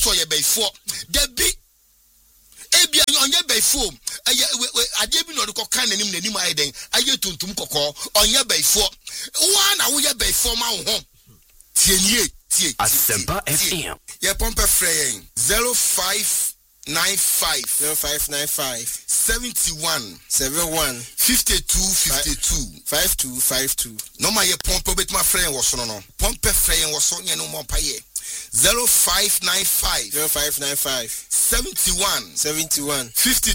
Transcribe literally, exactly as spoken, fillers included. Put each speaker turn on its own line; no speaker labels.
so ye before the bi ebia onye before aye ade bi no de kokan nanim nanim aye den aye tuntum kokko onye before wa na wo ye before ma wo ho tie nie tie
Asempa F M
ye pompe frey zero five nine five
zero five nine five
seventy-one
seventy-one
fifty-two fifty-two
five two five two.
No my pompe bet my friend was no no pompe frey was so nye no mo paye zero five nine five
zero five nine five
seventy-one
seventy-one
fifty-two